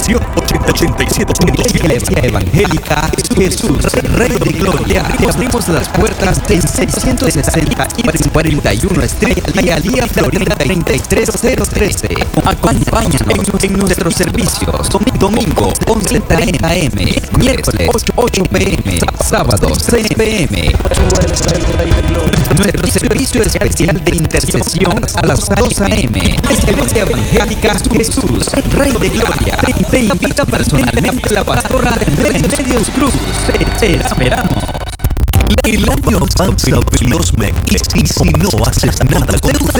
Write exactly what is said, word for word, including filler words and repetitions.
Extensión ochenta ochenta y siete punto siete. Iglesia Evangélica Jesús, Rey de Gloria. Te abrimos las puertas en seiscientos sesenta y cuarenta y uno Street, Hialeah, Florida treinta y tres cero trece. Acompáñanos en, en nuestros servicios. Domingo once treinta a eme, miércoles ocho pe eme, sábado seis pe eme. Nuestro servicio especial de intercesión a las dos a eme. Iglesia Evangélica Jesús, Rey de Gloria. Te invita personalmente la pastora Remedios Cruz. Te esperamos. El año pasa velozmente y si no haces nada con tu